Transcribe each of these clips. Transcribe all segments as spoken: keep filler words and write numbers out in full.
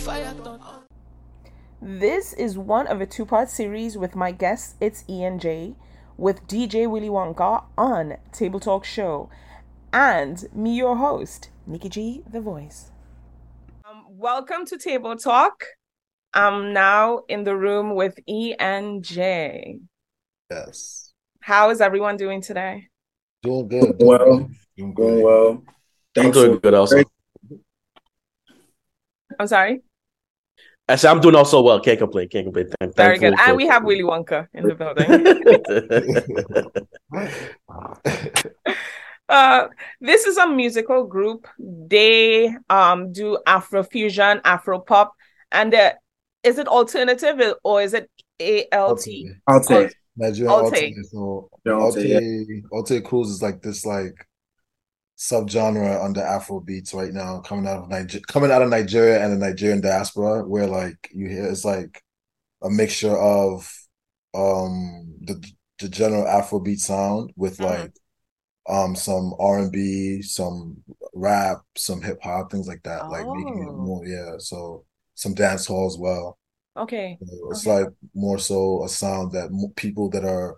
This is one of a two-part series with my guest, it's Ian J, with D J Willy Wonka on Table Talk Show, and me, your host, Nikki G, the voice. Um, welcome to Table Talk. I'm now in the room with E N J. Yes. How is everyone doing today? Doing good. Doing well. Doing Doing great. well. I'm doing good also. I'm sorry? I said I'm doing also well. Can't complain. Can't complain. Thank, Very good. thankful And for- we have Willy Wonka in the building. Uh, this is a musical group. They um do Afrofusion, Afropop, and uh, is it alternative or is it A L T? Alte. Nigerian Alte. Alte. So Yeah, Alte, Alte, yeah. Alte Cruise is like this like subgenre under Afro beats right now, coming out of Niger coming out of Nigeria and the Nigerian diaspora, where like you hear it's like a mixture of um the the general Afrobeat sound with Mhm. like um some R and B, some rap, some hip hop, things like that, like making it Oh. more, yeah. So some dance hall as well. Okay. So it's Okay. like more so a sound that mo people that are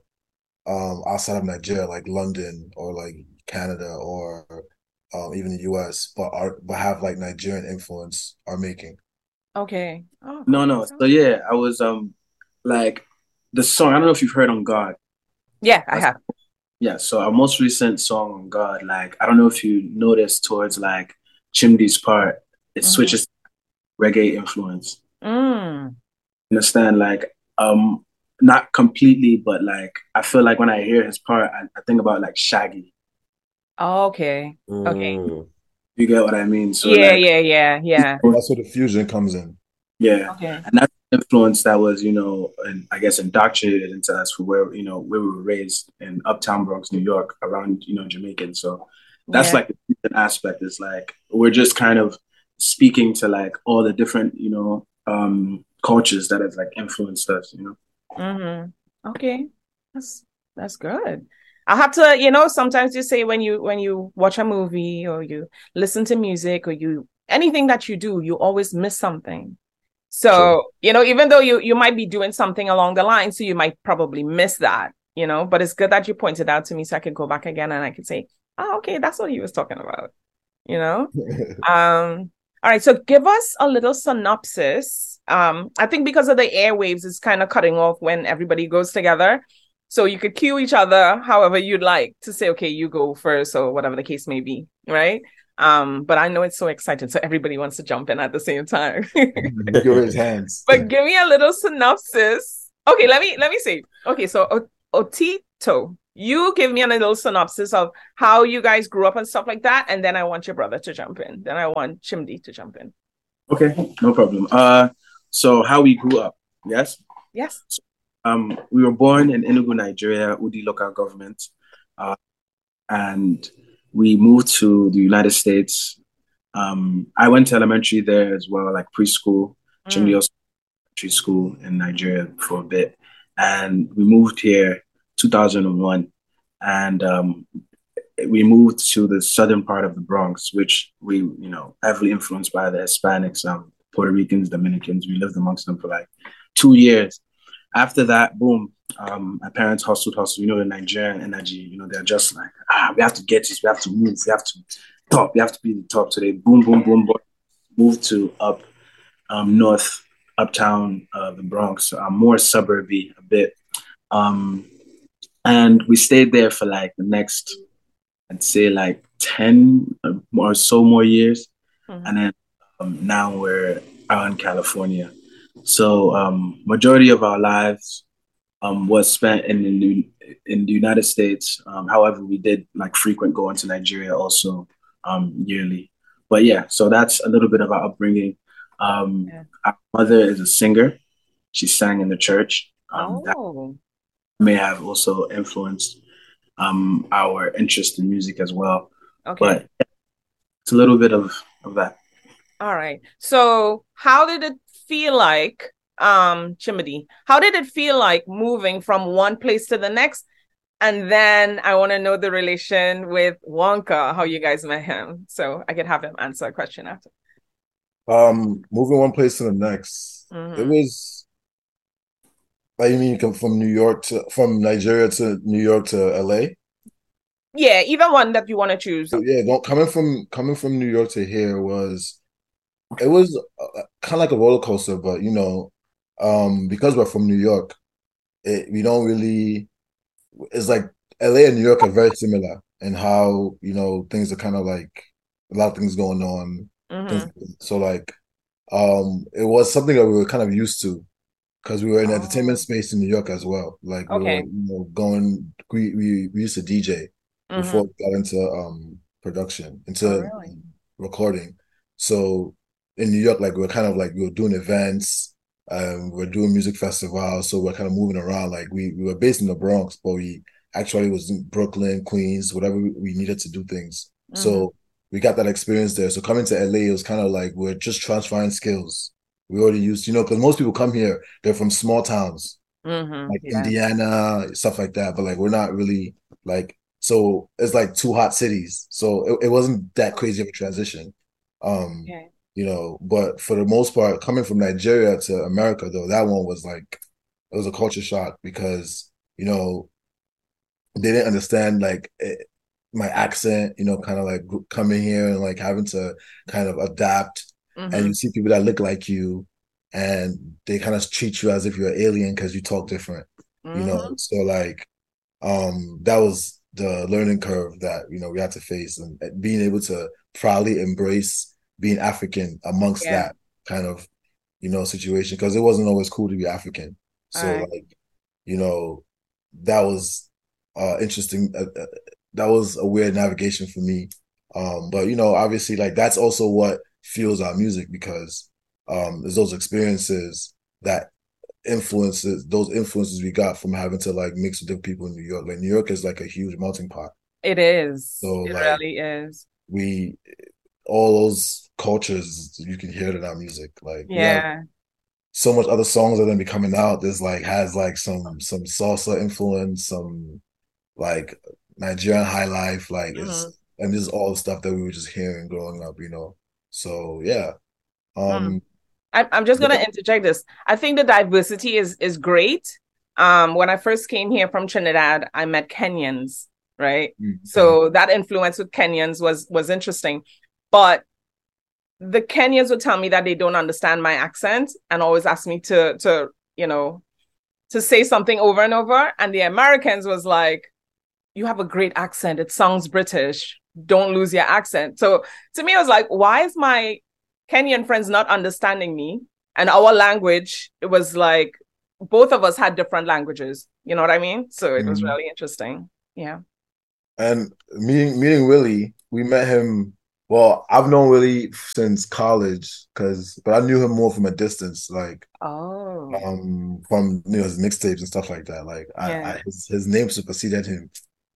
um outside of Nigeria, like London or like Canada or um even the U S, but are but have like Nigerian influence are making. Okay. Oh, No, cool. no. So yeah, I was um like the song. I don't know if you've heard on God. Yeah, I have. Yeah. So our most recent song on God, like I don't know if you noticed towards like Chimdi's part, it Mhm. switches to reggae influence. Mm. Understand? Like um not completely, but like I feel like when I hear his part, I, I think about like Shaggy. Oh, okay. Okay. Mm. You get what I mean? So Yeah, like yeah, yeah, yeah. That's where the fusion comes in. yeah. Okay. And that's the influence that was, you know, and I guess indoctrinated into us for where, you know, where we were raised in Uptown Bronx, New York, around, you know, Jamaican. So that's Yeah. like the different aspect is like we're just kind of speaking to like all the different, you know, um cultures that have like influenced us, you know. Mm-hmm. Okay. That's that's good. I have to, you know, sometimes you say when you when you watch a movie or you listen to music or you anything that you do, you always miss something. So, Sure. you know, even though you you might be doing something along the line, so you might probably miss that, you know, but it's good that you pointed out to me so I could go back again and I could say, oh, okay, that's what he was talking about, you know? Um, all right, so give us a little synopsis. Um, I think because of the airwaves, it's kind of cutting off when everybody goes together. So you could cue each other however you'd like to say, okay, you go first or whatever the case may be, right? Um, but I know it's so exciting, so everybody wants to jump in at the same time. Give his hands. But give me a little synopsis. Okay, let me let me see. Okay, so o- Otito, you give me a little synopsis of how you guys grew up and stuff like that, and then I want your brother to jump in. Then I want Chimdi to jump in. Okay, no problem. Uh so how we grew up, yes? Yes. Um we were born in Enugu, Nigeria, Udi local government. Uh and we moved to the United States. Um, I went to elementary there as well, like preschool, Mm. Chimdi also elementary school in Nigeria for a bit. And we moved here two thousand one. And um, we moved to the southern part of the Bronx, which we, you know, heavily influenced by the Hispanics, um, Puerto Ricans, Dominicans. We lived amongst them for like two years. After that, boom, um, my parents hustled, hustled. You know, the Nigerian energy, you know, they're just like, ah, we have to get this, we have to move, we have to top, we have to be the top. So they boom, boom, boom, boom, moved to up um, north, uptown, uh, the Bronx, uh, more suburby a bit. Um, and we stayed there for like the next, I'd say like ten or so more years. Mhm. And then um, now we're out in California. So um, majority of our lives um, was spent in the in the United States. Um, however, we did like frequent going to Nigeria also um, yearly. But yeah, so that's a little bit of our upbringing. Um, Yeah. our mother is a singer. She sang in the church. Um, that Oh, may have also influenced um, our interest in music as well. okay. But it's a little bit of, of that. All right. So how did it feel like, um, Chimdi? How did it feel like moving from one place to the next? And then I want to know the relation with Wonka, how you guys met him. So I could have him answer a question after. Um, moving one place to the next. It Mm-hmm. was like you mean you come from New York to from Nigeria to New York to L A? Yeah, either one that you want to choose. Yeah, go, coming from coming from New York to here was it was uh, kind of like a roller coaster, but you know, um, because we're from New York, it, we don't really. It's like L A and New York are very similar in how you know things are kind of like a lot of things going on. Things Mm-hmm. so like um, it was something that we were kind of used to because we were in the entertainment Oh, space in New York as well. Like we were, okay. you know, going. We we, we used to D J before Mm-hmm. we got into um production, Oh, into really? recording. So in New York, like we are kind of like we were doing events, um, we are doing music festivals, so we're kind of moving around. Like we we were based in the Bronx, but we actually was in Brooklyn, Queens, whatever we, we needed to do things. Mm-hmm. So we got that experience there. So coming to L A, it was kind of like we're just transferring skills. We already used, you know, because most people come here, they're from small towns Mm-hmm. like Yeah. Indiana, stuff like that. But like we're not really like so it's like two hot cities. So it, it wasn't that crazy of a transition. Um, Okay. you know, but for the most part, coming from Nigeria to America though, that one was like it was a culture shock because, you know, they didn't understand like it, my accent, you know, kind of like coming here and like having to kind of adapt. And you Mm-hmm. see people that look like you and they kind of treat you as if you're an alien because you talk different, you know. Mm-hmm. So like um that was the learning curve that, you know, we had to face and being able to proudly embrace being African amongst Yeah. that kind of, you know, situation because it wasn't always cool to be African. All So right. like, you know, that was uh interesting. Uh, uh, that was a weird navigation for me. Um, but you know, obviously, like that's also what fuels our music because um, there's those experiences that influences those influences we got from having to like mix with different people in New York. Like New York is like a huge melting pot. It is. So It like really is. we all those cultures you can hear it in our music. Like we have Yeah. so much other songs that are gonna be coming out. There's like has like some some salsa influence, some like Nigerian high life, like Mm-hmm. it's and this is all the stuff that we were just hearing growing up, you know. So yeah. Mm. Um I, I'm just gonna interject this. I think the diversity is is great. Um, when I first came here from Trinidad, I met Kenyans, right? okay. So that influence with Kenyans was was interesting. But the Kenyans would tell me that they don't understand my accent and always ask me to to, you know, to say something over and over. And the Americans was like, you have a great accent. It sounds British. Don't lose your accent. So to me, I was like, why is my Kenyan friends not understanding me? And our language, it was like both of us had different languages. You know what I mean? So it was Mhm. really interesting. Yeah. And meeting meeting Willie, we met him. Well, I've known Willie since college, cause but I knew him more from a distance, like Oh, um from you know his mixtapes and stuff like that. Like I, yeah. I his, his name superseded him.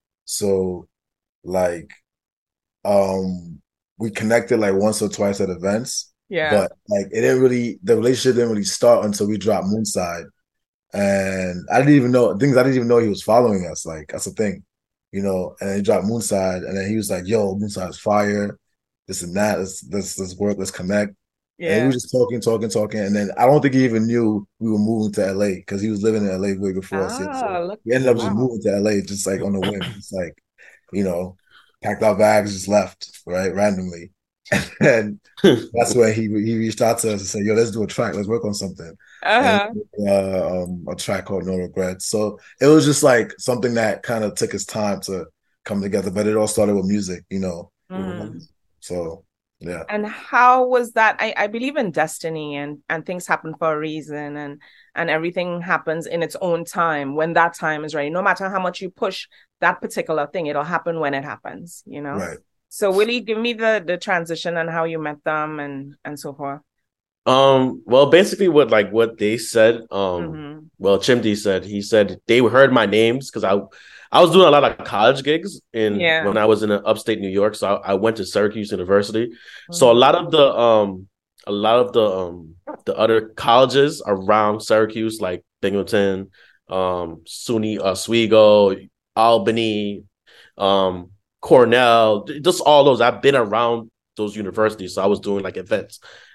So like um we connected like once or twice at events, Yeah. but like it didn't really the relationship didn't really start until we dropped Moonside. And I didn't even know things I didn't even know he was following us. Like that's the thing, you know. And then he dropped Moonside, and then he was like, "Yo, Moonside's fire, this and that. Let's let's let's work, let's connect." And we were Yeah. just talking, talking, talking, and then I don't think he even knew we were moving to L A because he was living in L A way before us. Here. So Ah, look. we ended up just Wow. moving to L A just like on the whim, just like you know, packed our bags, just left right randomly, and that's when he he reached out to us and said, "Yo, let's do a track. Let's work on something." And Uh-huh. uh, um, a track called No Regrets. So it was just like something that kind of took its time to come together, but it all started with music, you know. Mm. So yeah, And how was that? I, I believe in destiny and and things happen for a reason and and everything happens in its own time when that time is ready. No matter how much you push that particular thing, it'll happen when it happens, you know? right. So will you give me the the transition and how you met them and and so forth? Um, well, basically what like what they said, um, Mm-hmm. well, Chimdi said he said they heard my names because I I was doing a lot of college gigs in Yeah. when I was in uh, upstate New York. So I, I went to Syracuse University. So a Mm-hmm. lot of the um a lot of the um the other colleges around Syracuse, like Binghamton, um, SUNY Oswego, Albany, um, Cornell, just all those. I've been around those universities. So I was doing like events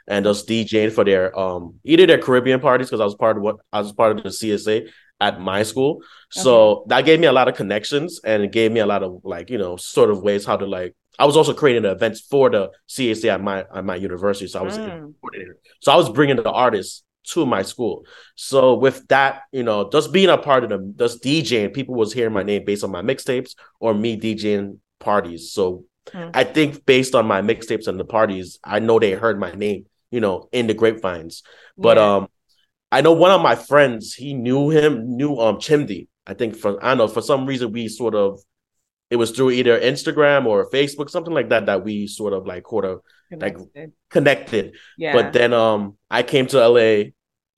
and just DJing for their um either their Caribbean parties, because I was part of what I was part of the C S A at my school. So okay. that gave me a lot of connections, and it gave me a lot of like, you know, sort of ways how to like, I was also creating events for the C S A at my at my university. So I was mm. so I was bringing the artists to my school. So with that, you know, just being a part of them, just DJing, people was hearing my name based on my mixtapes or me DJing parties. So mm. I think based on my mixtapes and the parties, I know they heard my name, you know, in the grapevines. But yeah. um I know one of my friends, he knew him, knew um Chimdi. I think for I don't know, for some reason we sort of, it was through either Instagram or Facebook, something like that, that we sort of like sort of connected. like connected. Yeah. But then um I came to L A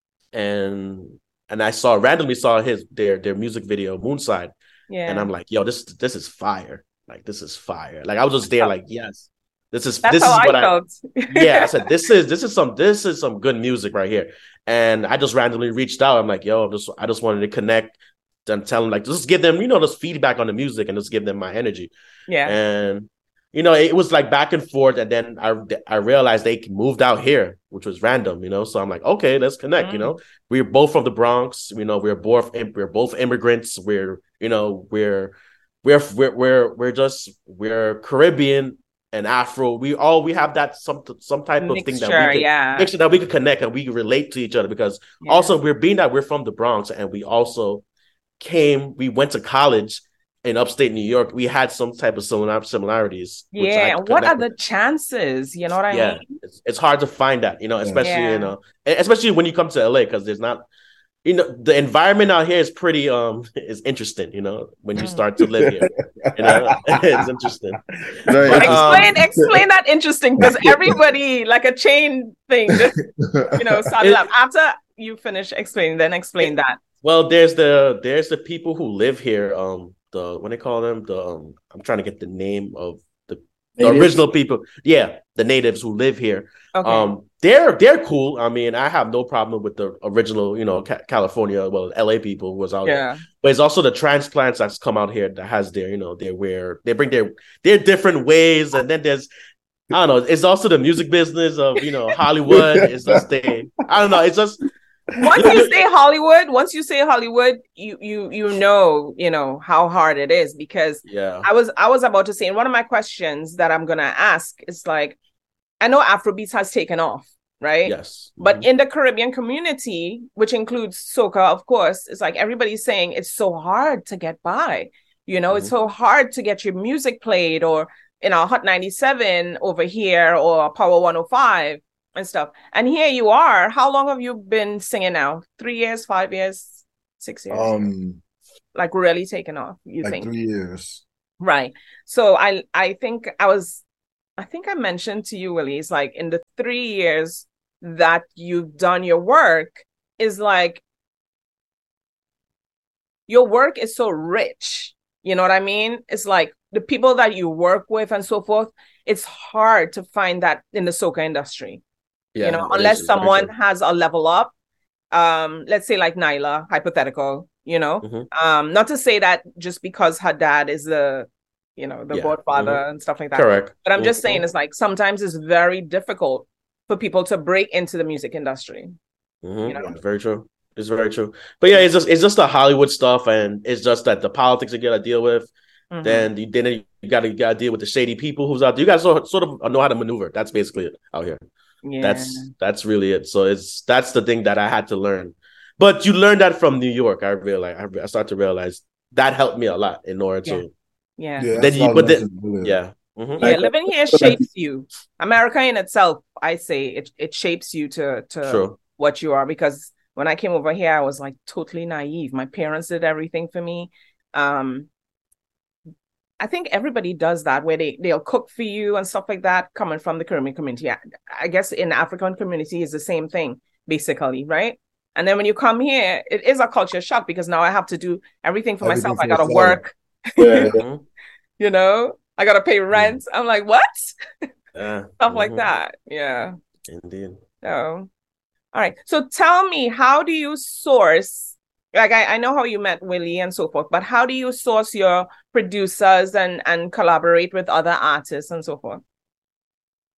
and and I saw randomly saw his their their music video Moonside. Yeah. And I'm like, yo, this this is fire. Like this is fire. Like I was just there like, yes. This is That's this is I what felt. I yeah, I said this is this is some this is some good music right here. And I just randomly reached out. I'm like, yo, I'm just I just wanted to connect and tell them, like, just give them, you know, just feedback on the music and just give them my energy. Yeah. And you know, it was like back and forth, and then I I realized they moved out here, which was random, you know. So I'm like, okay, let's connect. Mm. You know, we're both from the Bronx. You know, we're both we're both immigrants. We're you know we're we're we're we're we're just we're Caribbean and Afro. We all we have that some some type mixture, of thing that we could yeah. mixture that we could connect and we could relate to each other, because yeah. also we're being that we're from the Bronx, and we also came we went to college in upstate New York. We had some type of similar similarities. Yeah. What are the chances? You know what I yeah, mean? It's, it's hard to find that, you know, especially, yeah. you know, especially when you come to L A, because there's not, you know, the environment out here is pretty, um, is interesting, you know, when you start to live here, you know, it's interesting. But, explain, um, explain that interesting, because everybody, like a chain thing, just, you know, started up. After you finish explaining, then explain it, that. Well, there's the, there's the people who live here, um, the what they call them the um, I'm trying to get the name of the, the original people. Yeah, the natives who live here. Okay. Um, they're they're cool. I mean, I have no problem with the original, you know, Ca- California, well, L A people who was out yeah. there. But it's also the transplants that's come out here that has their, you know, their where they bring their their different ways, and then there's I don't know. It's also the music business of, you know, Hollywood. It's just they. I don't know. It's just. Once you say Hollywood, once you say Hollywood, you you you know, you know how hard it is, because yeah. I was I was about to say, and one of my questions that I'm gonna ask is like, I know Afrobeats has taken off, right? Yes. But mm-hmm. in the Caribbean community, which includes soca, of course, it's like everybody's saying it's so hard to get by. You know, mm-hmm. it's so hard to get your music played, or you know, Hot ninety-seven over here, or Power one oh five. And stuff. And here you are. How long have you been singing now? Three years, five years, six years? Um, like really taking off, you like think? Three years. Right. So I I think I was, I think I mentioned to you, Willie, it's like in the three years that you've done your work, is like, your work is so rich. You know what I mean? It's like the people that you work with and so forth, it's hard to find that in the soca industry. Yeah, you know, unless is, someone has a level up, um, let's say like Nyla, hypothetical, you know, mm-hmm. um, not to say that just because her dad is the, you know, the yeah. godfather mm-hmm. and stuff like that. Correct. But I'm mm-hmm. just saying, it's like, sometimes it's very difficult for people to break into the music industry. Mm-hmm. You know? Yeah, very true. It's very true. But yeah, it's just, it's just the Hollywood stuff, and it's just that the politics you got to deal with. Mm-hmm. Then you then you got to you got to deal with the shady people who's out there. You got to sort, sort of know how to maneuver. That's basically it out here. Yeah. That's that's really it. So it's that's the thing that I had to learn. But you learn that from New York. I realize I, I started to realize that helped me a lot in order yeah. to. Yeah. yeah then you, but then, yeah. Mm-hmm. Yeah, living here shapes you. America in itself, I say it it shapes you to to True. What you are. Because when I came over here, I was like totally naive. My parents did everything for me. Um, I think everybody does that, where they, they'll cook for you and stuff like that, coming from the Caribbean community. I, I guess in the African community is the same thing, basically, right? And then when you come here, it is a culture shock, because now I have to do everything for everything myself. For I got to work, yeah. you know, I got to pay rent. Yeah. I'm like, what? Uh, stuff mm-hmm. like that. Yeah. Indeed. So, all right. So tell me, how do you source? Like, I, I know how you met Willie and so forth, but how do you source your producers and, and collaborate with other artists and so forth?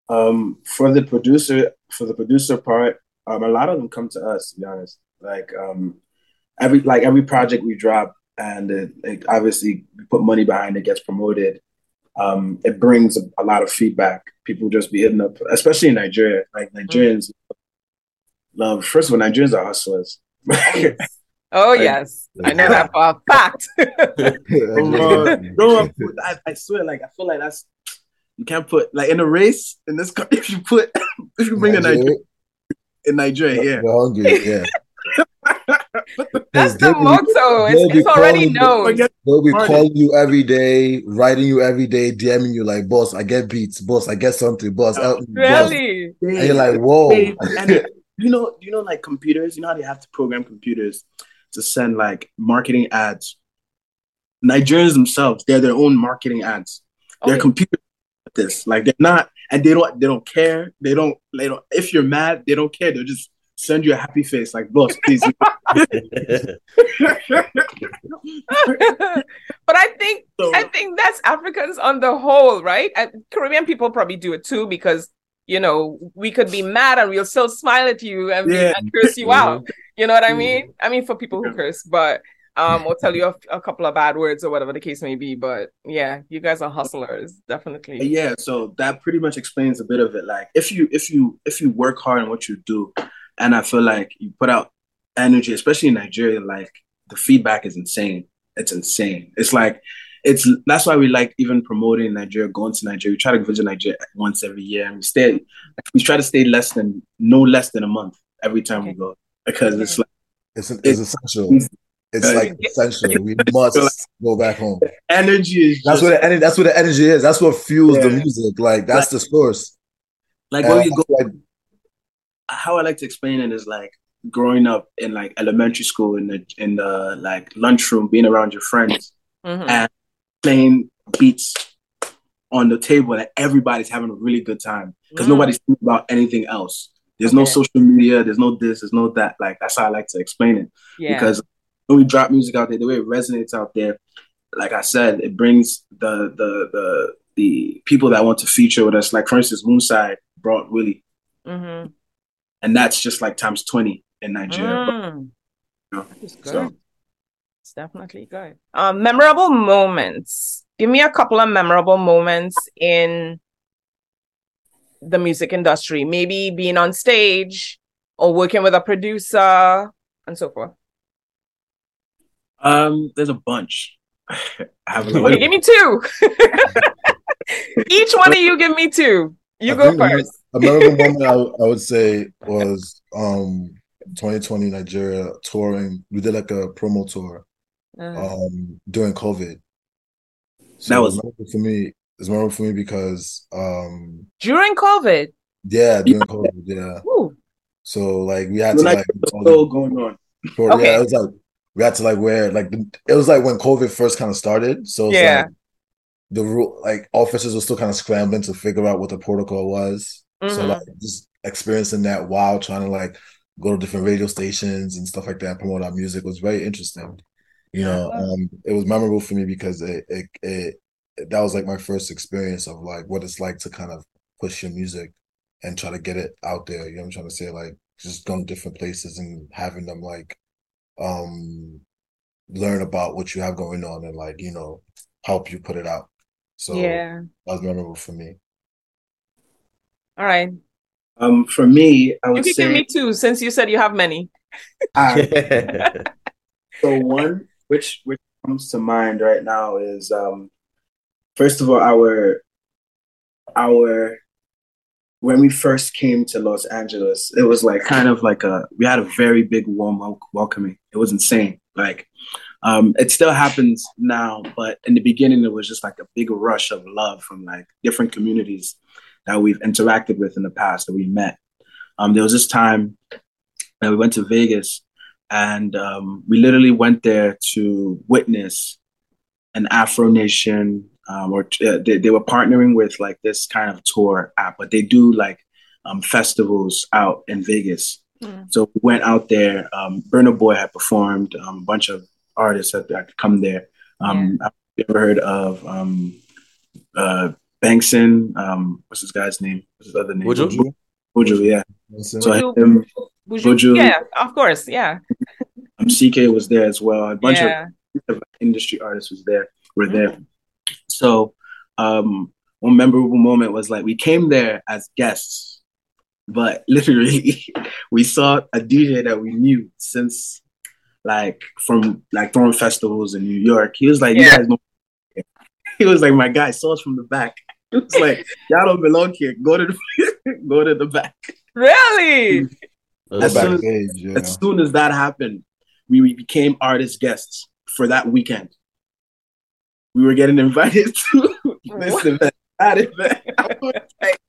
Um, for the producer, for the producer part, um, a lot of them come to us. To be honest, like um, every like every project we drop, and it, it obviously we put money behind it, gets promoted. Um, it brings a, a lot of feedback. People just be hitting up, especially in Nigeria. Like Mm. Nigerians love. First of all, Nigerians are hustlers. Oh Like, yes, I know that for a fact. bro, bro, I, I swear, like I feel like that's you can't put like in a race in this country. If you put if you bring a Nigeria, Nigerian in Nigeria, yeah. they're hungry, yeah. That's 'Cause the they'll be, motto. It's, they'll be it's already calling you, known. Forget they'll be Pardon. calling you every day, writing you every day, DMing you like, boss, I get beats, boss, I get something, boss, help me, boss. Really? And you're like, whoa. And you know, you know, like computers. You know how they have to program computers to send like marketing ads. Nigerians themselves, they're their own marketing ads. They're Okay. computers at this. Like they're not, and they don't. They don't care. They don't. They don't. If you're mad, they don't care. They'll just send you a happy face, like boss, please. But I think So- I think that's Africans on the whole, right? And Caribbean people probably do it too because you know we could be mad and we'll still smile at you and, be- Yeah. and curse you out. You know what I Mhm. mean? I mean for people who Yeah. curse, but um, or tell you a, a couple of bad words or whatever the case may be. But yeah, you guys are hustlers, definitely. Yeah, so that pretty much explains a bit of it. Like if you if you if you work hard in what you do, and I feel like you put out energy, especially in Nigeria, like the feedback is insane. It's insane. It's like it's that's why we like even promoting Nigeria, going to Nigeria. We try to visit Nigeria once every year, and we stay. Like, we try to stay less than no less than a month every time Okay. we go because Okay. it's like It's, it's essential. It's Uh, like essential. We must go back home. energy is That's just what the energy. That's what the energy is. That's what fuels the Yeah. music. Like that's the source. like And when you go. like, How I like to explain it is like growing up in like elementary school in the in the like lunchroom, being around your friends Mhm. and playing beats on the table, and everybody's having a really good time because Mm. nobody's thinking about anything else. There's no Okay. social media, there's no this, there's no that. Like that's how I like to explain it. Yeah. Because when we drop music out there, the way it resonates out there, like I said, it brings the the the the people that want to feature with us. Like for instance, Moonside brought Willie. Mhm. And that's just like times twenty in Nigeria. But, Mm. you know, It's good. so It's definitely good. Um, memorable moments. Give me a couple of memorable moments in the music industry. Maybe being on stage or working with a producer and so forth. um, there's a bunch. I have a Okay, give me two. Each one of you give me two. You I go think a- first. A memorable moment I, I would say was um twenty twenty Nigeria touring. We did like a promo tour Uh, um during COVID. So That was- it's memorable for me. It's memorable for me because um during COVID. yeah, during COVID, yeah. Ooh. So like we had Well, to like, like what's still going on. for, Okay. yeah, it was like we had to like wear like the, it was like when COVID first kind of started. So it's Yeah. like the rule like officers were still kind of scrambling to figure out what the protocol was. So Mhm. like just experiencing that while trying to like go to different radio stations and stuff like that and promote our music was very interesting. You know, Yeah. um, it was memorable for me because it, it it that was like my first experience of like what it's like to kind of push your music and try to get it out there. You know what I'm trying to say? Like just going to different places and having them like um learn about what you have going on and like, you know, help you put it out. So Yeah. that was memorable for me. All right. Um, for me, I You would can say give me two since you said you have many. uh, so one, which which comes to mind right now is um, first of all, our our when we first came to Los Angeles, it was like kind of like a we had a very big warm wel- welcoming. It was insane. Like um, it still happens now, but in the beginning, it was just like a big rush of love from like different communities that we've interacted with in the past that we met. Um, there was this time that we went to Vegas, and um, we literally went there to witness an Afro Nation, um, or uh, they, they were partnering with like this kind of tour app, but they do like um, festivals out in Vegas. Mm. So we went out there. Um, Burna Boy had performed. Um, a bunch of artists had, had come there. Um, Have you ever heard of um, uh, Bankson, um, what's this guy's name? What's his other name? Would you? Buju? Buju, yeah. Listen. So Buju, him, Buju, Buju, yeah, of course, yeah, um, C K was there as well. A bunch yeah. of industry artists was there. Were there. Mm. So um, one memorable moment was like we came there as guests, but literally we saw a D J that we knew since like from like throwing festivals in New York. He was like, Yeah. you guys know. He was like, my guy saw us from the back. He was like, y'all don't belong here. Go to the go to the back. Really? As Go soon as, backstage, yeah. as soon as that happened, we, we became artist guests for that weekend. We were getting invited to this What? event, that event. I was like,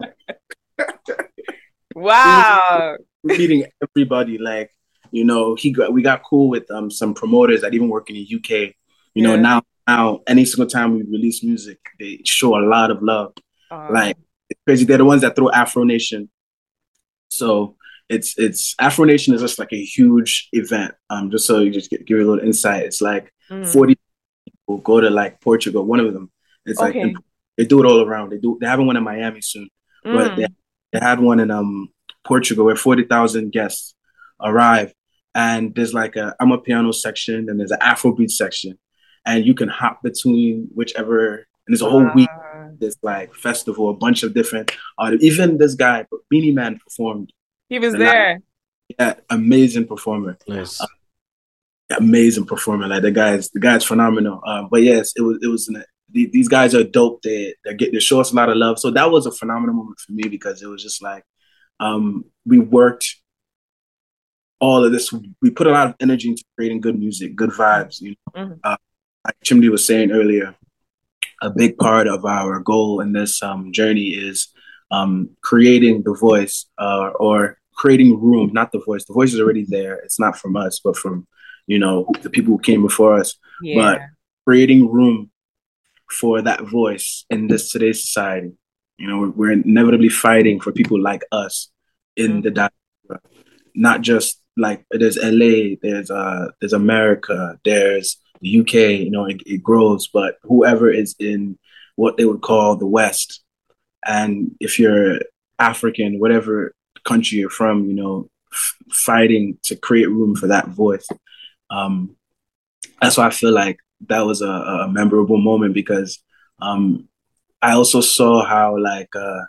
Wow. meeting everybody. Like, you know, he got we got cool with um some promoters that even work in the U K. You know, Yeah. now now any single time we release music, they show a lot of love. Uh, Like it's crazy. They're the ones that throw Afro Nation. So it's it's Afro Nation is just like a huge event. Um, just so you just get, give you a little insight. It's like mm. forty people go to like Portugal. One of them. It's like Okay. they do it all around. They do. They're having one in Miami soon, but Mm. they, they had one in um Portugal where forty thousand guests arrive, and there's like a I'm a piano section and there's an Afrobeat section, and you can hop between whichever. And there's a whole week. Uh, This like festival, a bunch of different. Uh, even this guy, Beanie Man, performed. he was And there. Yeah, amazing performer. Nice. Amazing performer. Like the guy's the guy's phenomenal. Um, but yes, it was it was an, the, these guys are dope. They they get they show us a lot of love. So that was a phenomenal moment for me because it was just like um, we worked all of this. We put a lot of energy into creating good music, good vibes. You know, Mhm. uh, like Chimney was saying earlier, a big part of our goal in this um, journey is um, creating the voice uh, or creating room, not the voice. The voice is already there. It's not from us, but from, you know, the people who came before us. Yeah. But creating room for that voice in this today's society. You know, we're, we're inevitably fighting for people like us in Mm-hmm. the diaspora, not just like there's L A, there's uh, there's America, there's the U K. You know, it, it grows, but whoever is in what they would call the West, and if you're African, whatever country you're from, you know, f- fighting to create room for that voice. Um, that's why I feel like that was a, a memorable moment because um, I also saw how like uh,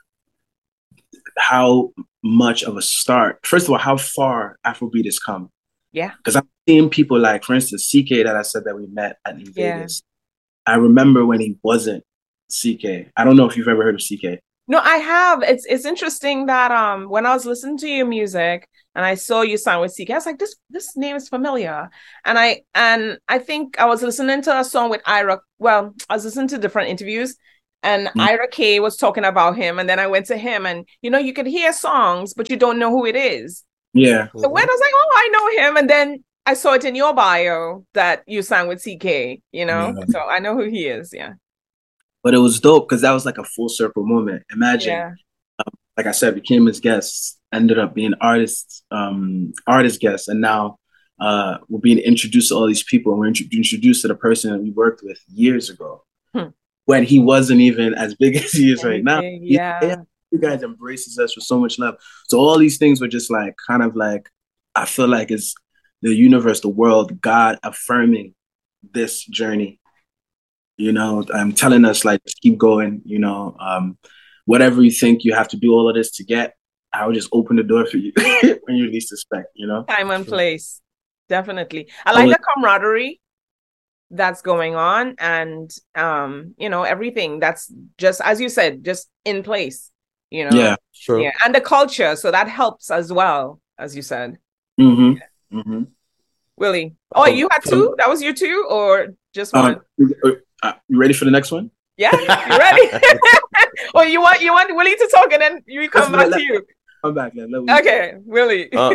how much of a start. First of all, how far Afrobeat has come. Yeah. Because I'm seeing people like, for instance, C K that I said that we met at in Yeah. Vegas. I remember when he wasn't C K. I don't know if you've ever heard of C K. No, I have. It's it's interesting that um when I was listening to your music and I saw you sign with C K, I was like, this this name is familiar. And I and I think I was listening to a song with Ira. Well, I was listening to different interviews, and Mm. Ira K was talking about him, and then I went to him, and you know, you could hear songs, but you don't know who it is. Yeah. So when I was like, oh, I know him, and then I saw it in your bio that you sang with C K, you know, Yeah. so I know who he is. Yeah. But it was dope because that was like a full circle moment. Imagine, Yeah. like I said, became his guests, ended up being artists, um, artist guests, and now uh, we're being introduced to all these people, and we're intro- introduced to the person that we worked with years ago, Hmm. when he wasn't even as big as he is right now. Anything, yeah. He- you guys embraces us with so much love. So all these things were just like kind of like I feel like it's the universe, the world, God affirming this journey. You know, I'm telling us like just keep going. You know, um, whatever you think you have to do all of this to get, I will just open the door for you when you least expect. You know, Time and place. Definitely. I like was- the camaraderie that's going on, and um, you know, everything that's just as you said, just in place, you know. yeah. Sure. Yeah. And the culture. So that helps as well, as you said. Mm-hmm. Mm-hmm. Willie. Oh, Um, you had from- two? That was your two or just one? Um, uh, you ready for the next one? Yeah, you ready? Or you want you want Willie to talk and then you come Let's back let- to you. Come back, man. Let me- Okay, Willie. Uh,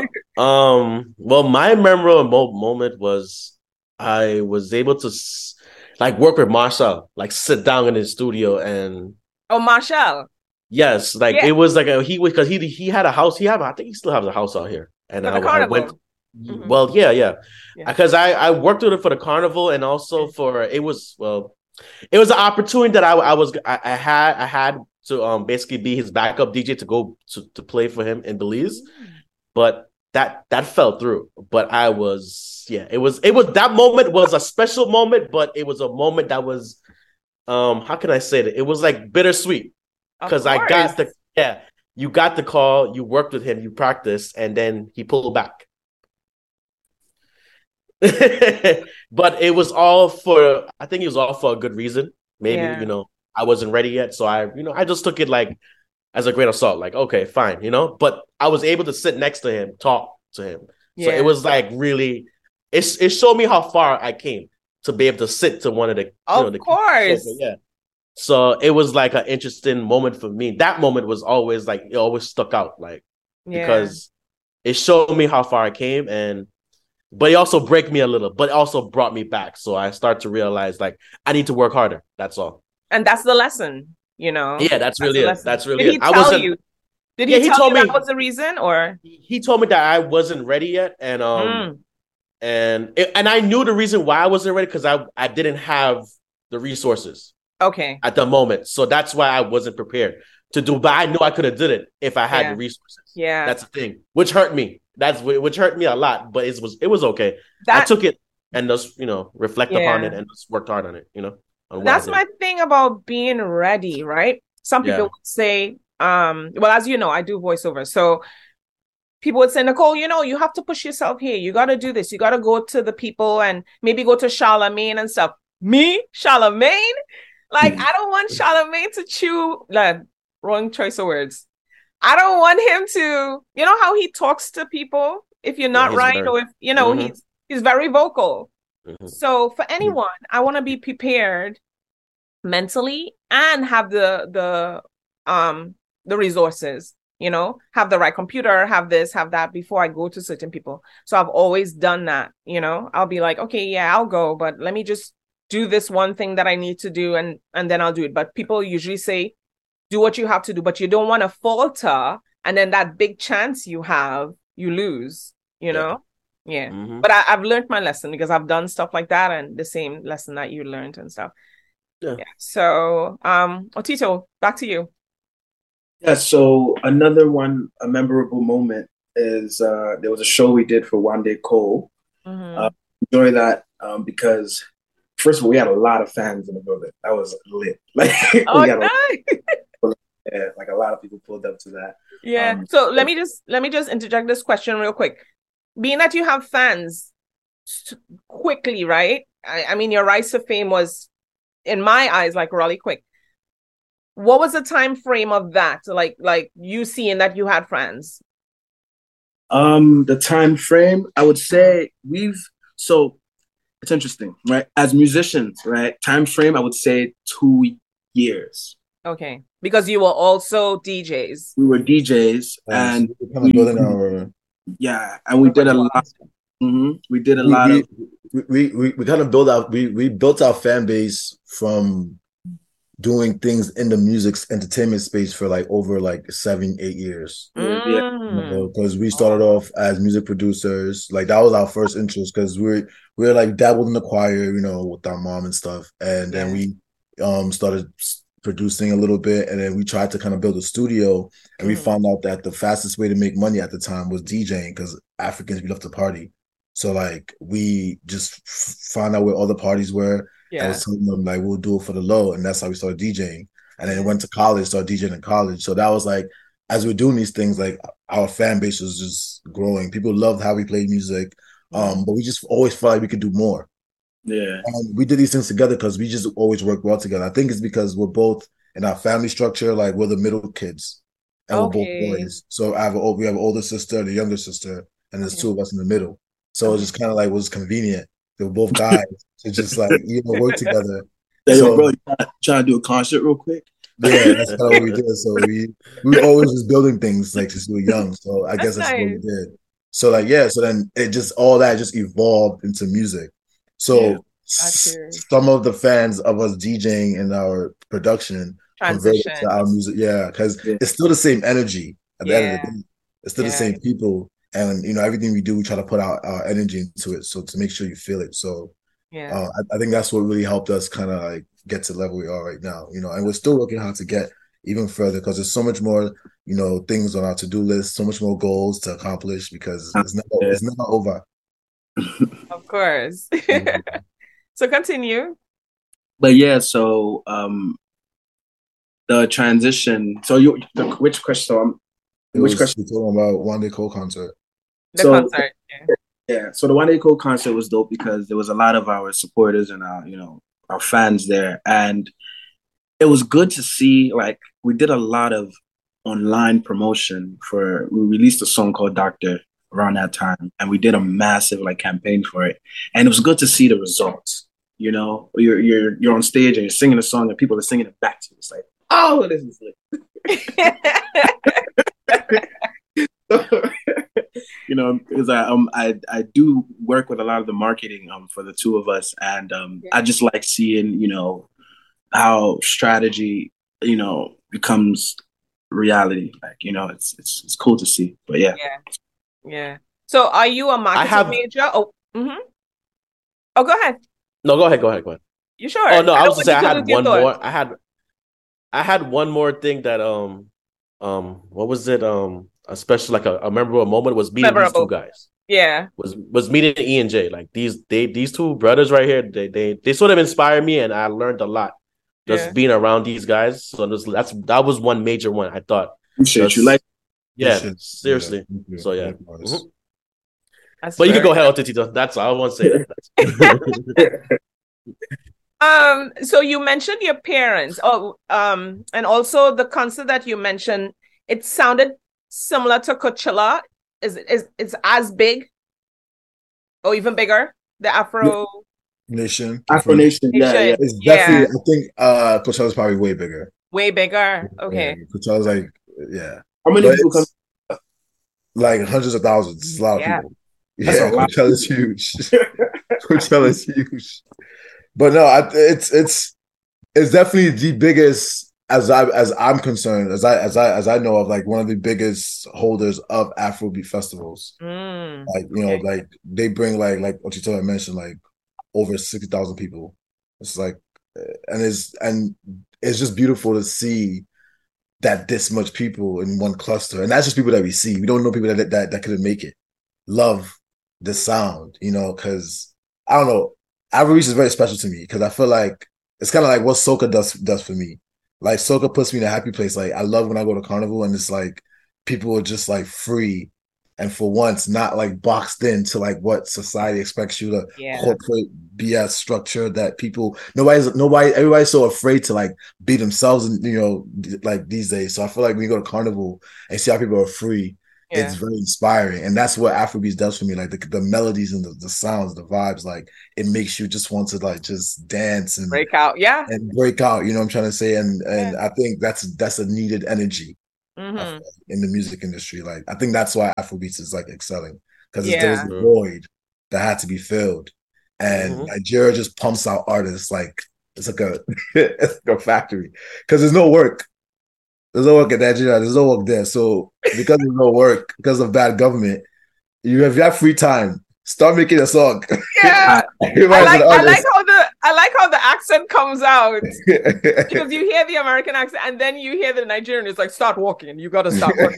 um. Well, my memorable mo- moment was I was able to s- like work with Marshall, like sit down in his studio, and Oh, Marshall. yes, like Yeah. it was like a he was because he he had a house. He had I think he still has a house out here, and For I, the I carnival. went. Mhm. Well, yeah, yeah, Yeah. because I I worked with it for the carnival and also for it was well It was an opportunity that I, I was I, I had I had to um basically be his backup D J to go to, to play for him in Belize, but that that fell through. But I was yeah, it was it was that moment was a special moment, but it was a moment that was um how can I say that? It was like bittersweet because I got the yeah you got the call, you worked with him, you practiced, and then he pulled back. But it was all for I think it was all for a good reason. Maybe yeah. you know I wasn't ready yet, so I you know I just took it like as a grain of salt. Like okay, fine, you know. But I was able to sit next to him, talk to him. Yeah. So it was like really, it it showed me how far I came to be able to sit to one of the. Of you know, the course, yeah. So it was like an interesting moment for me. That moment was always like it always stuck out, like yeah. because it showed me how far I came and. But it also break me a little, but it also brought me back. So I start to realize like I need to work harder. That's all. And that's the lesson, you know. Yeah, that's, that's really it. Lesson. That's really Did he it. Tell I wasn't, you? Did yeah, he, he tell told you me that was the reason, or he told me that I wasn't ready yet, and um, mm. and it, and I knew the reason why I wasn't ready because I I didn't have the resources. Okay. At the moment, so that's why I wasn't prepared to do. But I knew I could have did it if I had yeah. the resources. Yeah, that's the thing, which hurt me. That's which hurt me a lot, but it was it was okay. That, I took it and just you know reflect yeah. upon it and just worked hard on it. You know, that's my thing about being ready, right? Some people yeah. would say, um, well, as you know, I do voiceover, so people would say, Nicole, you know, you have to push yourself here. You got to do this. You got to go to the people and maybe go to Charlemagne and stuff. Me, Charlemagne, like mm-hmm. I don't want Charlemagne to chew. Like, wrong choice of words. I don't want him to, you know how he talks to people if you're not yeah, right very, or if, you know, mm-hmm. he's he's very vocal. Mm-hmm. So for anyone, I want to be prepared mentally and have the the um the resources, you know, have the right computer, have this, have that before I go to certain people. So I've always done that, you know. I'll be like, okay, yeah, I'll go, but let me just do this one thing that I need to do and and then I'll do it. But people usually say, do what you have to do, but you don't want to falter. And then that big chance you have, you lose, you know? Yeah. yeah. Mm-hmm. But I, I've learned my lesson because I've done stuff like that and the same lesson that you learned and stuff. Yeah. yeah. So, um, Otito, back to you. Yeah. So another one, a memorable moment is uh, there was a show we did for Wande Cole. Mm-hmm. Uh, enjoy that um, because first of all, we had a lot of fans in the building. That was lit. Like, oh, we had nice. A, yeah, like a lot of people pulled up to that. Yeah. Um, so let me just let me just interject this question real quick. Being that you have fans quickly, right? I, I mean, your rise to fame was, in my eyes, like really quick. What was the time frame of that? Like, like you seeing that you had fans? Um, the time frame, I would say we've so. It's interesting, right? As musicians, right? Time frame, I would say two years. Okay, because you were also D Js. We were D Js, and we were kind of building our. Yeah, and we did a lot. Mm-hmm. We did a we, lot we, of. We, we we kind of built out. We we built our fan base from doing things in the music entertainment space for like over like seven eight years. Mm. Yeah, because you know, we started off as music producers. Like that was our first interest because we we're we were like dabbled in the choir, you know, with our mom and stuff, and then yeah. we um started producing a little bit, and then we tried to kind of build a studio, and mm. we found out that the fastest way to make money at the time was DJing because Africans we love to party. So like we just f- found out where all the parties were. Yeah. I was telling them like we'll do it for the low, and that's how we started DJing. And then went to college, started DJing in college. So that was like as we we're doing these things, like our fan base was just growing. People loved how we played music, um, but we just always felt like we could do more. Yeah, and we did these things together because we just always worked well together. I think it's because we're both in our family structure, like we're the middle kids, and okay. we're both boys. So I have a, we have an older sister and a younger sister, and there's okay. two of us in the middle. So okay. it's just kind of like was convenient. They were both guys. So just like, you know, work together. Hey, so, bro, you trying to do a concert real quick? Yeah, that's kind of what we did. So we we were always just building things like since we were young. So I that's guess that's nice. What we did. So like, yeah, so then it just, all that just evolved into music. So yeah, s- some of the fans of us DJing in our production converted to our music. Yeah, because yeah. it's still the same energy at the yeah. end of the day. It's still yeah. the same people. And, you know, everything we do, we try to put our, our energy into it. So to make sure you feel it. So yeah, uh, I, I think that's what really helped us kind of like get to the level we are right now, you know, and we're still working hard to get even further because there's so much more, you know, things on our to-do list, so much more goals to accomplish because it's never, it's never over. Of course. So continue. But yeah, so um the transition. So you, the, which question? So I'm, It which was, question? you're talking about One Day Cole concert. The So- concert. Yeah. Yeah, so the One Day Cole concert was dope because there was a lot of our supporters and our, you know, our fans there, and it was good to see. Like, we did a lot of online promotion for. We released a song called Doctor around that time, and we did a massive like campaign for it, and it was good to see the results. You know, you're you're you're on stage and you're singing a song, and people are singing it back to you. It's like, oh, this is lit. You know, because I um I I do work with a lot of the marketing um for the two of us, and um Yeah. I just like seeing, you know, how strategy, you know, becomes reality. Like, you know, it's it's it's cool to see. But yeah, Yeah. Yeah. So are you a marketing have- major? Oh, mm-hmm. Oh, go ahead. No, go ahead, go ahead, go ahead. You sure? Oh no, I, don't was want to say you I had lose your one thoughts. more. I had I had one more thing that um um what was it? Um a special like a, a memorable moment was meeting Memorable. these two guys. Yeah. Was was meeting E and J. Like these they these two brothers right here, they they they sort of inspired me and I learned a lot just Yeah. being around these guys. So this, that's that was one major one I thought. appreciate Just- you. Like, Yeah, Appreciate- seriously. yeah, thank you. So, yeah. Likewise. Mhm. That's But you can very go ahead, Otitito. That's all I want to say. That. Um, so you mentioned your parents. Oh, um, and also the concert that you mentioned, it sounded similar to Coachella. Is is it's as big or even bigger? The Afro. Nation. Afro Nation, yeah, Nation. yeah. It's Yeah. definitely, I think uh Coachella's probably way bigger. Way bigger. Okay. Yeah, Coachella's like, yeah. How many But people come? it's like hundreds of thousands. It's a lot of Yeah. people. That's Yeah, a lot. Coachella's huge. Coachella's huge. But no, I, it's it's it's definitely the biggest as I as I'm concerned, as I as I as I know of, like one of the biggest holders of Afrobeat festivals. Mm. Like, you know, Okay. like they bring like like what you told I mentioned, like over sixty thousand people. It's like uh, and it's and it's just beautiful to see that this much people in one cluster. And that's just people that we see. We don't know people that that, that couldn't make it. Love the sound, you know, because I don't know. Afrobeat is very special to me because I feel like it's kind of like what soca does does for me. Like soca puts me in a happy place. Like I love when I go to carnival and it's like people are just like free and for once not like boxed into like what society expects you to Yeah. corporate B S structure that people nobody's nobody everybody's so afraid to like be themselves and you know like these days. So I feel like when you go to carnival and see how people are free, Yeah. it's very inspiring, and that's what Afrobeats does for me. Like the, the melodies and the, the sounds, the vibes, like it makes you just want to like just dance and Break out. Yeah. and break out. You know what I'm trying to say? And and I think that's that's a needed energy Mhm. in the music industry. Like I think that's why Afrobeats is like excelling because there was Yeah. a void that had to be filled, and Mhm. Nigeria just pumps out artists like it's like a it's like a factory because there's no work. There's no work in Nigeria. There's no work there. So because there's no work, because of bad government, you have, you have free time. Start making a song. Yeah. I Everybody's like an I like artist. how the I like how the accent comes out because you hear the American accent and then you hear the Nigerian. It's like start walking. You gotta start walking.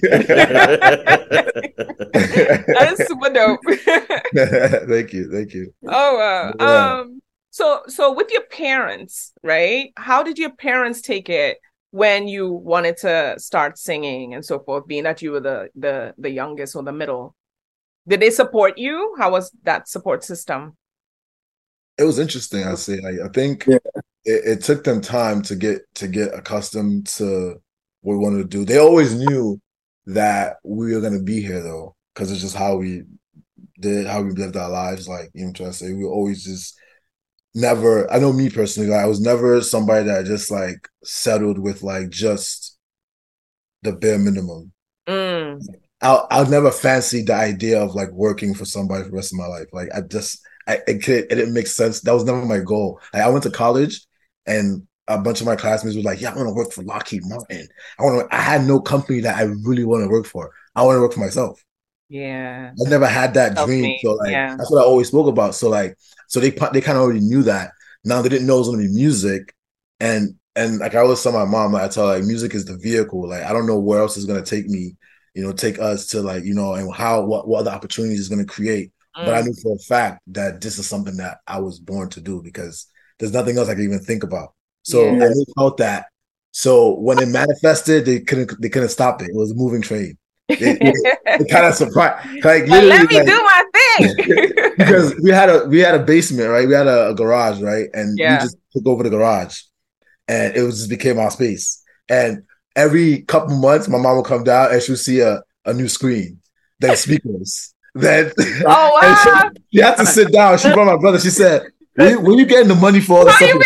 That is super dope. Thank you. Thank you. Oh wow. Yeah. Um so so with your parents, right? How did your parents take it when you wanted to start singing and so forth, being that you were the the the youngest or the middle? Did they support you? How was that support system? It was interesting, I say. Like I think Yeah. it, it took them time to get to get accustomed to what we wanted to do. They always knew that we were gonna be here though, because it's just how we did, how we lived our lives. Like, you know what I'm trying to say? We were always just never, I know me personally, like I was never somebody that just like settled with like just the bare minimum. Mm, I'll I'll never fancy the idea of like working for somebody for the rest of my life. Like I just I it, could, it didn't make sense. That was never my goal. Like I went to college and a bunch of my classmates were like, "Yeah, I want to work for Lockheed Martin. I want to." I had no company that I really want to work for. I want to work for myself. yeah. I never had that dream. Self-made, So like yeah. that's what I always spoke about. So like so they they kind of already knew that. Now they didn't know it was gonna be music, And and like I always tell my mom, like, I tell her, like, music is the vehicle. Like I don't know where else is gonna take me, you know, take us to, like, you know, and how what, what other opportunities is gonna create. Mm. But I knew for a fact that this is something that I was born to do because there's nothing else I can even think about. So yeah. I knew about that. So when it manifested, they couldn't they couldn't stop it. It was a moving train. It, it, it kind of surprised. Like, but let me like, do my thing. Because we had a we had a basement, right? We had a, a garage, right? And yeah. we just took over the garage, and it was just became our space. And every couple months, my mom would come down and she would see a, a new screen, then speakers. Then oh wow! she, she had to sit down. She brought my brother. She said, Where, where you getting the money for all the stuff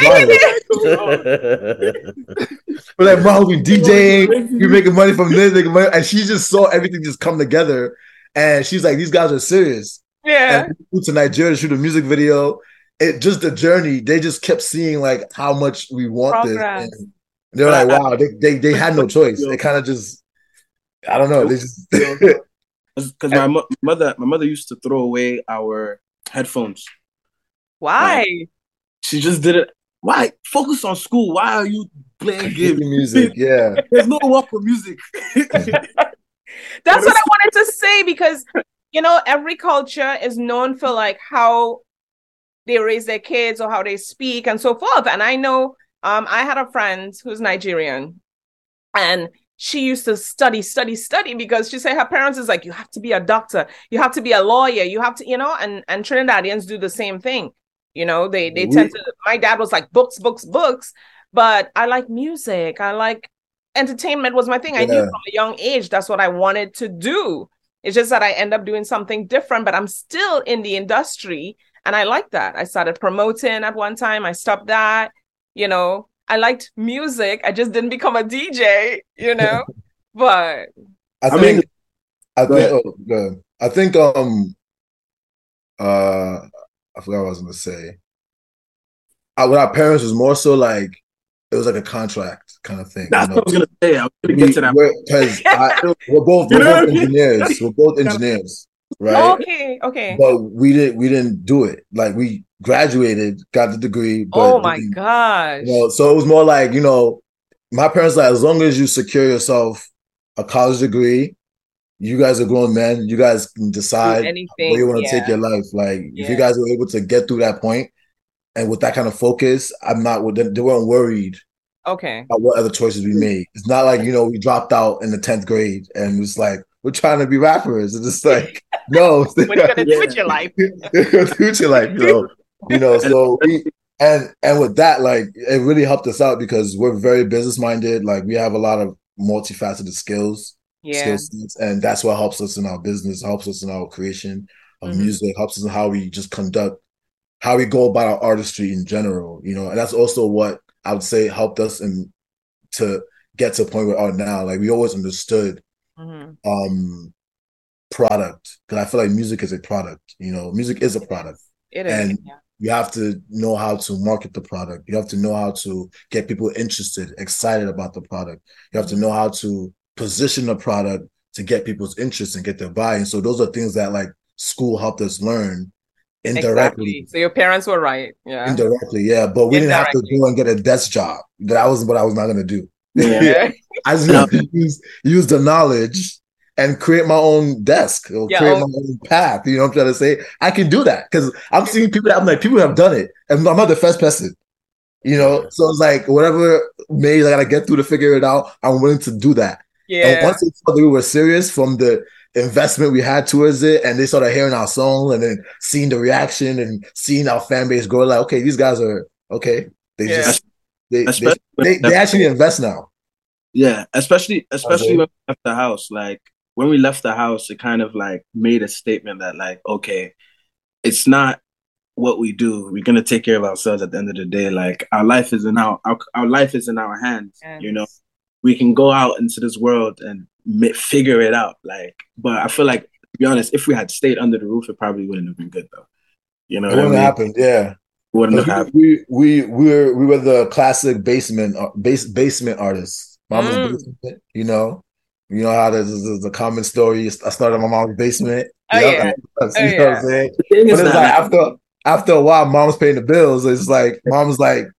you're buying? We're like, Mom, we DJing, you're making money from this, making money. And she just saw everything just come together. And she's like, these guys are serious. Yeah. And we flew to Nigeria to shoot a music video. It just the journey, they just kept seeing like how much we want Progress. This. And they're like, wow, they, they they had no choice. They kind of just, I don't know. They just because my mo- mother, my mother used to throw away our headphones. Why? Like, she just did it. Why? Focus on school. Why are you playing games? Music, yeah. There's no work for music. That's what I wanted to say because, you know, every culture is known for like how they raise their kids or how they speak and so forth. And I know um, I had a friend who's Nigerian and she used to study, study, study because she said her parents is like, you have to be a doctor, you have to be a lawyer, you have to, you know, and, and Trinidadians do the same thing. You know, they they tend to, my dad was like books, books, books, but I like music. I like entertainment was my thing. Yeah. I knew from a young age, that's what I wanted to do. It's just that I end up doing something different, but I'm still in the industry. And I like that. I started promoting at one time. I stopped that, you know, I liked music. I just didn't become a D J, you know, but. I, I think, mean, I think, oh, I think, um, uh, I forgot what I was going to say. I, with our parents, was more so like, it was like a contract kind of thing. That's you know? what I was going to say. I was going to get to that. Because we're both, we're both engineers. We're both engineers, right? Okay, okay. But we didn't, we didn't do it. Like, we graduated, got the degree. But oh, my gosh. You know, so it was more like, you know, my parents like, as long as you secure yourself a college degree, you guys are grown men. You guys can decide where you want to yeah. take your life. Like, yeah. if you guys were able to get through that point, and with that kind of focus, I'm not. They weren't worried. Okay. About what other choices we made. It's not like, you know, we dropped out in the tenth grade and it was like, we're trying to be rappers. It's just like, no. What are you gonna do with your life? do with your life, you know. You know. So we and and with that, like, it really helped us out because we're very business minded. Like, we have a lot of multifaceted skills. Yeah. Skills, and that's what helps us in our business, helps us in our creation of mm-hmm. music, helps us in how we just conduct, how we go about our artistry in general, you know. And that's also what I would say helped us in to get to a point where we are now. Like, we always understood mm-hmm. um product, because I feel like music is a product, you know. Music is a product. It is. And yeah. you have to know how to market the product. You have to know how to get people interested, excited about the product. You have to know how to position the product to get people's interest and get their buy-in. So those are things that like school helped us learn indirectly. Exactly. So your parents were right. Yeah. Indirectly, yeah. But we indirectly. didn't have to go and get a desk job. That wasn't what I was not gonna do. Yeah. I just have to use use the knowledge and create my own desk or yeah, create oh. my own path. You know what I'm trying to say? I can do that because I'm seeing people that I'm like, people have done it. And I'm not the first person. You know, so it's like whatever maybe I gotta get through to figure it out, I'm willing to do that. Yeah. And once they saw that we were serious from the investment we had towards it, and they started hearing our songs and then seeing the reaction and seeing our fan base grow, like, okay, these guys are okay. They yeah. just they they, they, they actually invest now. Yeah, especially especially okay. when we left the house. Like when we left the house, it kind of like made a statement that like, okay, it's not what we do. We're gonna take care of ourselves at the end of the day. Like our life is in our our, our life is in our hands. Yes. You know. We can go out into this world and m- figure it out. Like, but I feel like, to be honest, if we had stayed under the roof, it probably wouldn't have been good, though. You know, it wouldn't have happened. Yeah, it wouldn't have we, happened. We we we were we were the classic basement uh, base basement artists. Mama's mm. basement. You know, you know how there's, there's a common story. I started in my mom's basement. Oh you know? yeah, That's, oh, you know yeah. what I'm saying? But it's like after after a while, mom's paying the bills. It's like mom's like,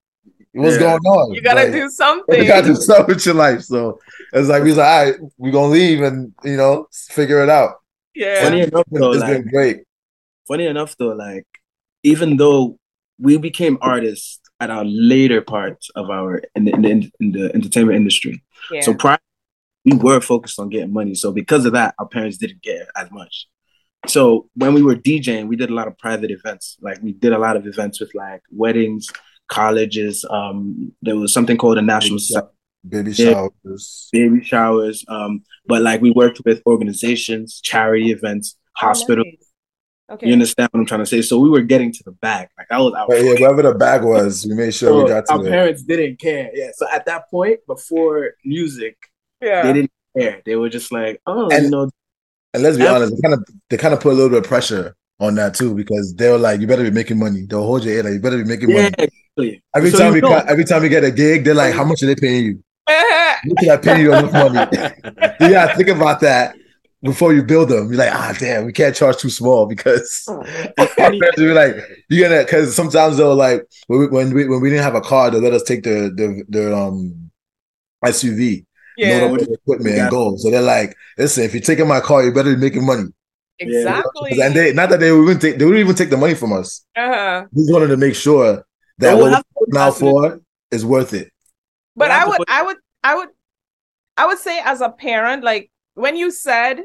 What's Yeah. going on? You gotta Like, do you something. gotta do something with your life. So it's like we was like, all right, we're gonna leave and you know figure it out. Yeah. Funny enough, It's though, been, it's like been great. funny enough though, like even though we became artists at our later part of our in the, in the, in the entertainment industry, Yeah. so prior we were focused on getting money. So because of that, our parents didn't get as much. So when we were DJing, we did a lot of private events. Like we did a lot of events with like weddings, colleges. Um, there was something called a national Baby, society. baby Yeah. showers. Baby showers. Um, but like we worked with organizations, charity events, Oh, hospitals. nice. Okay. You understand what I'm trying to say? So we were getting to the bag. Like that was our But yeah, wherever the bag was, we made sure so we got to our it. parents didn't care. Yeah. So at that point, before music, Yeah. they didn't care. They were just like, oh, And- you know, And let's be Every- honest, they kind of they kind of put a little bit of pressure on that too because they were like, "You better be making money." They'll hold your ear like, "You better be making yeah. money." Exactly. Every So time you we know. cut, every time we get a gig, they're like, "How much are they paying you? Look at paying you enough money." You gotta think about that before you build them. You're like, "Ah, damn, we can't charge too small because you're like you're gonna." Because sometimes they'll like when we, when we when we didn't have a car, they'll let us take the the the um S U V. Yeah. Load up the equipment and go. So they're like, listen, if you're taking my car, you better be making money. Exactly. And they not that they wouldn't take they wouldn't even take the money from us. Uh-huh. We just wanted to make sure that But we'll what have to we're put now that to the- for is worth it. But We'll have I to would, put- I would, I would, I would say as a parent, like when you said,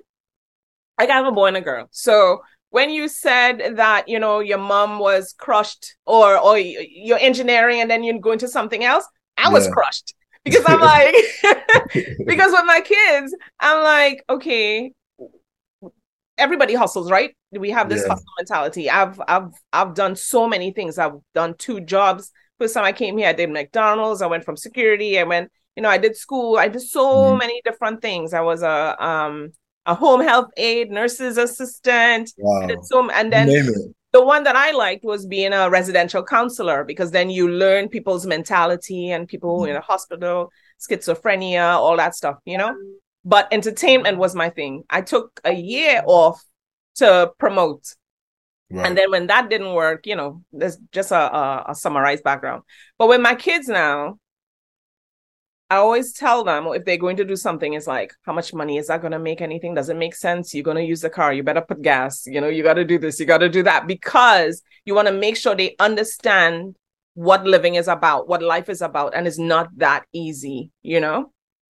I have a boy and a girl. So when you said that, you know, your mom was crushed or, or you're engineering and then you go into something else, I was Yeah. crushed because I'm like, because with my kids, I'm like, okay, everybody hustles, right? We have this Yeah. hustle mentality. I've, I've, I've done so many things. I've done two jobs. First time I came here, I did McDonald's. I went from security. I went, you know, I did school. I did so Mhm. many different things. I was a um a home health aide, nurse's assistant. I Wow. did so, and You then name it. the one that I liked was being a residential counselor because then you learn people's mentality and people Mhm. in a hospital, schizophrenia, all that stuff, you know. But entertainment was my thing. I took a year off to promote. Right. And then when that didn't work, you know, there's just a, a, a summarized background. But with my kids now, I always tell them if they're going to do something, it's like, how much money is that going to make anything? Does it make sense? You're going to use the car. You better put gas. You know, you got to do this. You got to do that because you want to make sure they understand what living is about, what life is about. And it's not that easy, you know?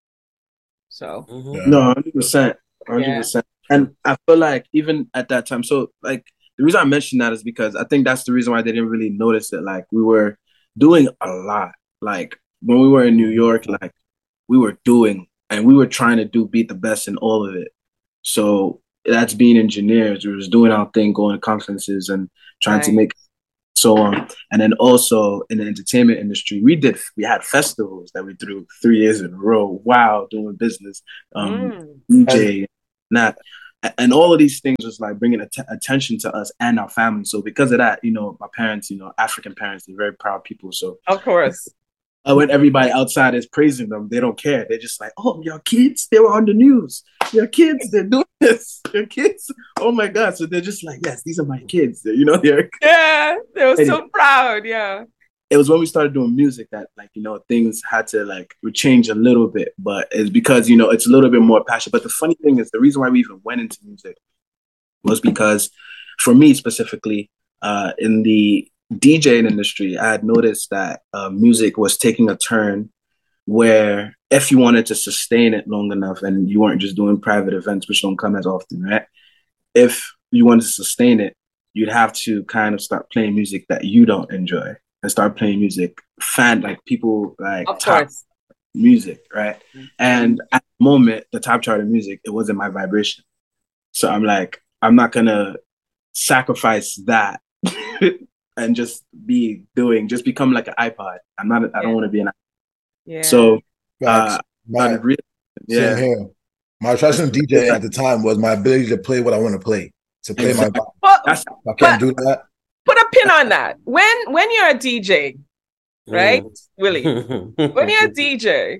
So, Mhm. Yeah. No, one hundred percent. one hundred percent. And I feel like even at that time, so like the reason I mentioned that is because I think that's the reason why they didn't really notice it. Like we were doing a lot. Like when we were in New York, like we were doing and we were trying to do beat the best in all of it. So that's being engineers. We was doing our thing, going to conferences and trying to Right. make so on. And then also in the entertainment industry, we did we had festivals that we threw three years in a row while doing business. Um, mm, D J, not, and all of these things was like bringing att- attention to us and our family. So because of that, you know, my parents, you know, African parents, they're very proud people. So of course. uh, when everybody outside is praising them, they don't care. They're just like, oh, your kids, they were on the news. Your kids, they're doing this. Your kids, oh my God. So they're just like, yes, these are my kids. You know, they're. Yeah. They were Anyway. so proud. Yeah. It was when we started doing music that, like, you know, things had to like change a little bit, but it's because, you know, it's a little bit more passion. But the funny thing is, the reason why we even went into music was because, for me specifically, uh, in the DJing industry, I had noticed that uh, music was taking a turn where if you wanted to sustain it long enough and you weren't just doing private events, which don't come as often, right? If you wanted to sustain it, you'd have to kind of start playing music that you don't enjoy. And start playing music, fan like people like Of top course. music, right? And at the moment, the top chart of music, it wasn't my vibration. So I'm like, I'm not gonna sacrifice that and just be doing, just become like an iPod. I'm not. I don't Yeah. want to be an. Yeah. So Facts. uh, My, not really, Same yeah, here. My attraction to DJing at the time was my ability to play what I want to play. To play Exactly. my But that's I can't do that. put a pin on that. When when you're a D J, right, Willie? When you're a D J,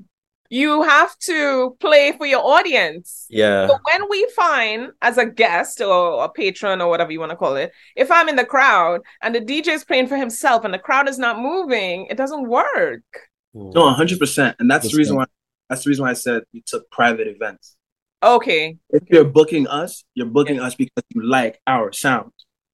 You have to play for your audience. Yeah. So when we find, as a guest or a patron or whatever you want to call it, if I'm in the crowd and the D J is playing for himself and the crowd is not moving, it doesn't work. No, one hundred percent. And that's the reason why that's the reason why I said we took private events. Okay. If you're booking us, you're booking yeah. us because you like our sound.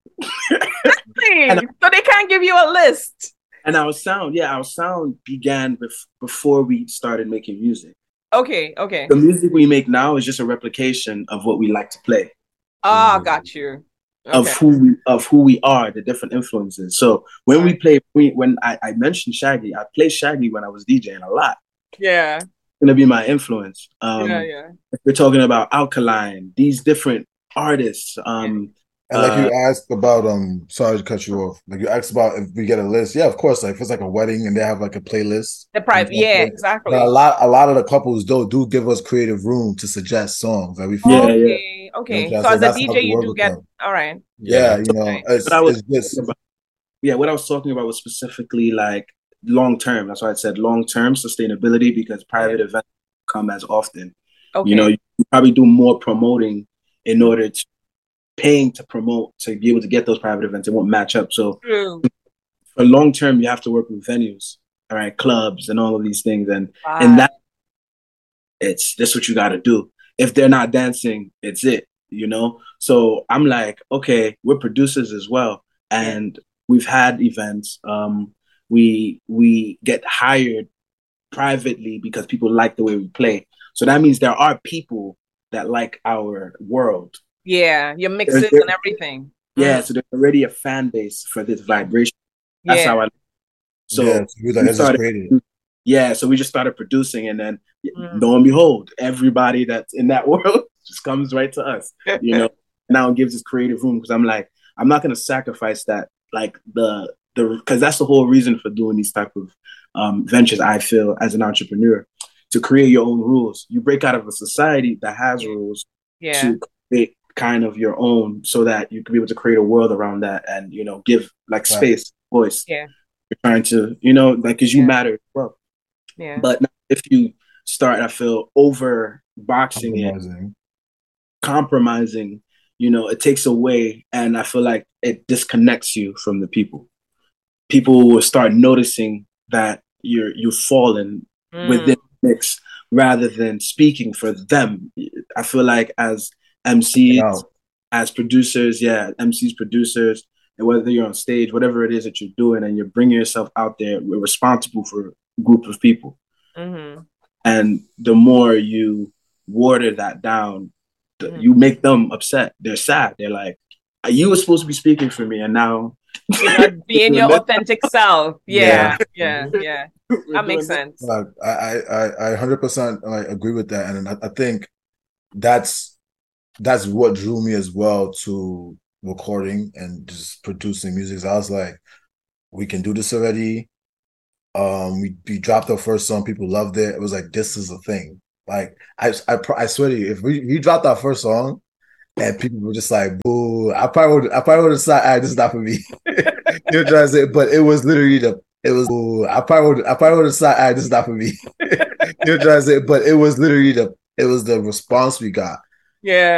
and, so they can't give you a list. And our sound, yeah, our sound began bef- before we started making music. Okay, okay. The music we make now is just a replication of what we like to play. Ah, mm-hmm. Got you. Okay. Of who we, of who we are, the different influences. So when right. we play, we, when I, I mentioned Shaggy, I played Shaggy when I was DJing a lot. Yeah. It's gonna be my influence. Um, yeah, yeah. If we're talking about Alkaline, these different artists. Um, And like uh, you asked about, um, sorry to cut you off. Like you asked about if we get a list. Yeah, of course. Like if it's like a wedding and they have like a playlist. The private, yeah, exactly. But a lot, a lot of the couples though do give us creative room to suggest songs that we feel. Yeah, like, okay, okay. You know, so as a D J, you do get them. All right. Yeah, you know, okay. it's, I was it's just about, yeah. What I was talking about was specifically like long term. That's why I said long term sustainability because private yeah. events come as often. Okay. You know, you probably do more promoting in order to. Paying to promote to be able to get those private events, it won't match up. So True. For long term, you have to work with venues, all right, clubs and all of these things. And wow. and that it's that's what you gotta do. If they're not dancing, it's it, you know? So I'm like, okay, we're producers as well. And we've had events. Um, we we get hired privately because people like the way we play. So that means there are people that like our world. Yeah, your mixes and everything. Yeah, mm. So there's already a fan base for this vibration. That's yeah. how I. So yeah, so we started, yeah, so we just started producing, and then mm. lo and behold, everybody that's in that world just comes right to us. You know, now it gives us creative room because I'm like, I'm not gonna sacrifice that, like the the because that's the whole reason for doing these type of um, ventures. I feel as an entrepreneur, to create your own rules. You break out of a society that has rules yeah. to create kind of your own so that you can be able to create a world around that and, you know, give like right. space, voice. Yeah. You're trying to, you know, like, cause you yeah. matter as well. Yeah. But if you start, I feel, over boxing it, compromising, you know, it takes away. And I feel like it disconnects you from the people. People will start noticing that you're, you've fallen mm. within the mix rather than speaking for them. I feel like as M Cs, yeah. as producers, yeah, M Cs, producers, and whether you're on stage, whatever it is that you're doing, and you're bringing yourself out there, we're responsible for a group of people. Mm-hmm. And the more you water that down, the, mm-hmm. you make them upset. They're sad. They're like, you were supposed to be speaking for me, and now you're not being your authentic self. Yeah, yeah, yeah. yeah. That makes sense. Uh, I, I, I, one hundred percent like agree with that, and I, I think that's. That's what drew me as well to recording and just producing music. So I was like, we can do this already. Um, we, we dropped our first song. People loved it. It was like, this is a thing. Like, I I, I swear to you, if we, we dropped our first song and people were just like, boo, I probably would I probably would have said, all right, this is not for me. You know what I'm trying to say? But it was literally the, it was, boo, I probably would I probably would have said, all right, this is not for me. You know what I'm trying to say? But it was literally the, it was the response we got. Yeah.